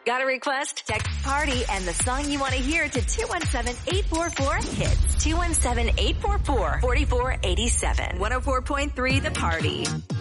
Got a request? Text party and the song you want to hear to 217-844-HITS. 217-844-4487. 104.3 The Party.